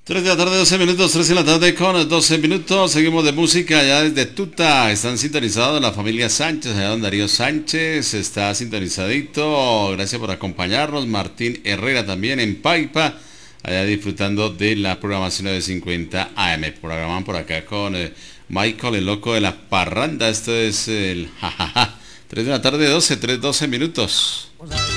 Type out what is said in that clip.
3 de la tarde, 12 minutos, 3 de la tarde con 12 minutos. Seguimos de música ya desde Tuta. Están sintonizados la familia Sánchez, allá don Darío Sánchez está sintonizadito. Gracias por acompañarnos. Martín Herrera también en Paipa, allá disfrutando de la programación de 50 AM. Programan por acá con Michael, el loco de la parranda. Esto es el jajaja. 3 de la tarde, 12 minutos.